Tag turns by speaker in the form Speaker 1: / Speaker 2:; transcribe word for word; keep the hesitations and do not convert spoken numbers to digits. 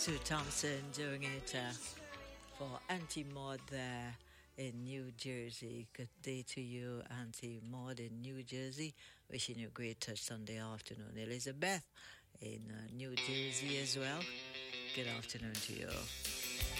Speaker 1: Sue Thompson doing it uh, for Auntie Maud there in New Jersey. Good day to you, Auntie Maud in New Jersey. Wishing you a great uh, Sunday afternoon. Elizabeth in uh, New Jersey as well. Good afternoon to you.